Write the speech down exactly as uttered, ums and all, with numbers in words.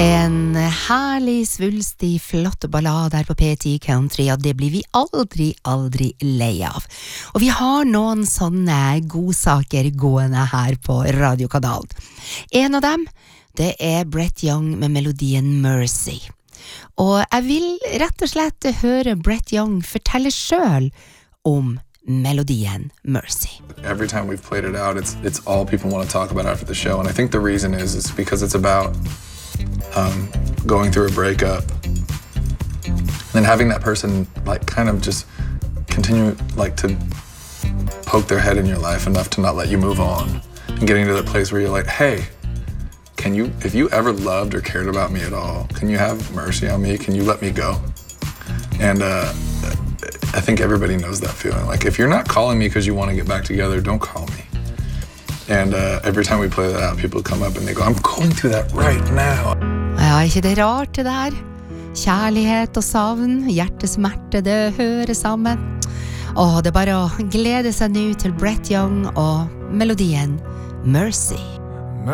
En herlig, svulstig, flott ballad her på P ti Country, og det blir vi aldri, aldri lei av. Og vi har noen sånne godsaker gående her på radiokanalen. En av dem, det er Brett Young med melodien Mercy. Og jeg vil rett og slett høre Brett Young fortelle selv om melodien Mercy. Every time we've played it out, it's it's all people want to talk about after the show, and I think the reason is is because it's about um, going through a breakup and having that person like kind of just continue like to poke their head in your life enough to not let you move on, and getting to the place where you're like, hey, can you, if you ever loved or cared about me at all, can you have mercy on me? Can you let me go? And uh, I think everybody knows that feeling. Like, if you're not calling me because you want to get back together, don't call me. And uh, every time we play that out, people come up and they go, I'm going through that right now. Ja, ikke det rart det der? Kjærlighet og savn, hjertesmerte, det hører sammen. Åh, det er bare å glede seg nå til Brett Young og melodien Mercy.